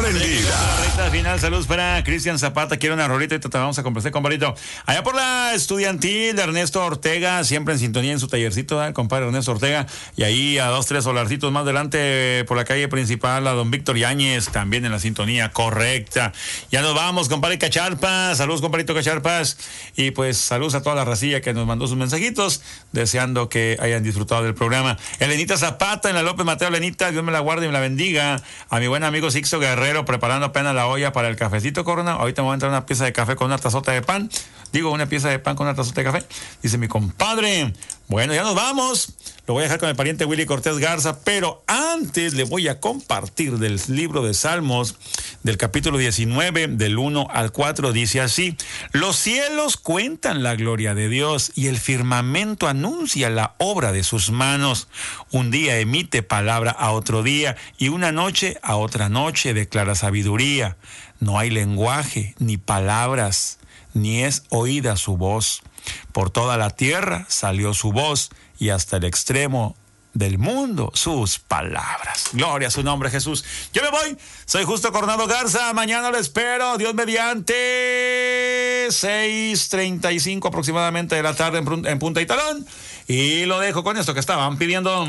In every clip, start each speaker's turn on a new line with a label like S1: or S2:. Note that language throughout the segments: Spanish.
S1: prendida.
S2: Recta final, saludos para Cristian Zapata. Quiero una rolita y te vamos a complacer, compadrito. Allá por la estudiantil de Ernesto Ortega, siempre en sintonía en su tallercito, el compadre Ernesto Ortega. Y ahí a 2, 3 solarcitos más adelante por la calle principal, a don Víctor Yáñez, también en la sintonía correcta. Ya nos vamos, compadre Cacharpas. Saludos, compadrito Cacharpas. Y pues saludos a toda la racilla que nos mandó sus mensajitos, deseando que hayan disfrutado del programa. Elenita Zapata en la López Mateo. Elenita, Dios me la guarde y me la bendiga. A mi buen amigo Sixto Guerrero, preparando apenas la olla para el cafecito, Corona. Ahorita me voy a entrar una pieza de café con una tazota de pan. Digo, una pieza de pan con una tazota de café. Dice mi compadre. Bueno, ya nos vamos. Lo voy a dejar con el pariente Willy Cortés Garza, pero antes le voy a compartir del libro de Salmos, del capítulo 19, del 1 al 4, dice así: los cielos cuentan la gloria de Dios y el firmamento anuncia la obra de sus manos. Un día emite palabra a otro día y una noche a otra noche declara sabiduría. No hay lenguaje ni palabras, ni es oída su voz. Por toda la tierra salió su voz y hasta el extremo del mundo sus palabras. Gloria a su nombre, Jesús. Yo me voy. Soy Justo Coronado Garza. Mañana lo espero. Dios mediante. 6:35 aproximadamente de la tarde en Punta y Talón. Y lo dejo con esto que estaban pidiendo.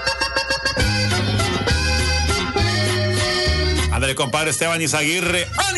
S2: Ándale, compadre Esteban Izaguirre.